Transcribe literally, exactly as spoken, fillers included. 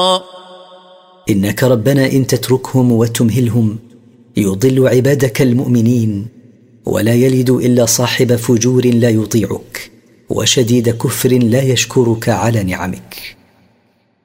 إنك ربنا إن تتركهم وتمهلهم يضل عبادك المؤمنين، ولا يلد إلا صاحب فجور لا يطيعك وشديد كفر لا يشكرك على نعمك.